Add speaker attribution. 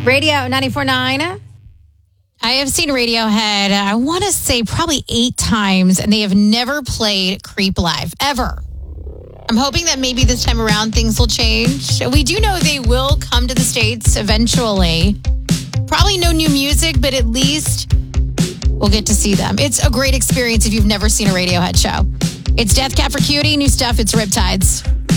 Speaker 1: Radio 94.9.
Speaker 2: I have seen Radiohead, I want to say probably 8 times, and they have never played Creep live, ever. I'm hoping that maybe this time around things will change. We do know they will come to the States eventually. Probably no new music, but at least we'll get to see them. It's a great experience if you've never seen a Radiohead show. It's Death Cab for Cutie, new stuff, it's Riptides.